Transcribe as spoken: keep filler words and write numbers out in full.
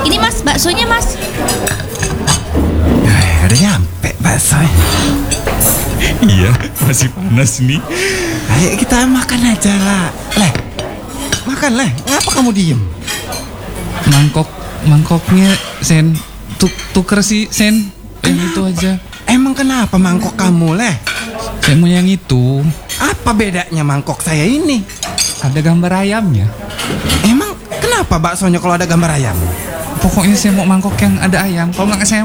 Ini mas, baksonya mas. Eh, udah nyampe bakso. Iya, masih panas nih. Ayo kita makan aja lah. Leh, makan leh. Ngapa kamu diem? Mangkok, mangkoknya Sen, tuk tuker sih Sen. Yang itu aja. Emang kenapa mangkok kamu leh? Saya mau yang itu. Apa bedanya mangkok saya ini? Ada gambar ayamnya. Emang kenapa baksonya kalau ada gambar ayam? Pokoknya saya mau mangkok yang ada ayam. Kalau nggak saya